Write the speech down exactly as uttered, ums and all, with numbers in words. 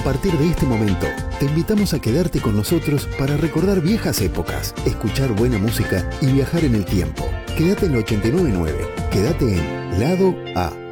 partir de este momento, te invitamos a quedarte con nosotros para recordar viejas épocas, escuchar buena música y viajar en el tiempo. Quédate en ochenta y nueve punto nueve. Quédate en Lado A.